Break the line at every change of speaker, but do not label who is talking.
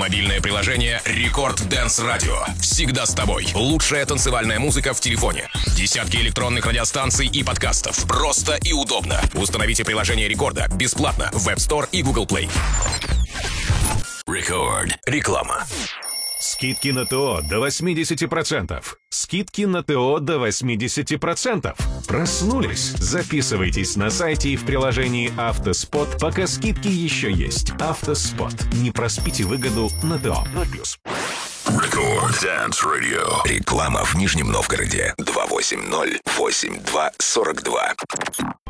Мобильное приложение Рекорд Dance Radio. Всегда с тобой. Лучшая танцевальная музыка в телефоне. Десятки электронных радиостанций и подкастов. Просто и удобно. Установите приложение Рекорда бесплатно в App Store и Google Play. Рекорд. Реклама.
Скидки на ТО до 80%. Скидки на ТО до 80%. Проснулись? Записывайтесь на сайте и в приложении «Автоспот», пока скидки еще есть. «Автоспот». Не проспите выгоду на ТО. 0+.
Рекорд Dance Radio. Реклама в Нижнем Новгороде. 280-82-42.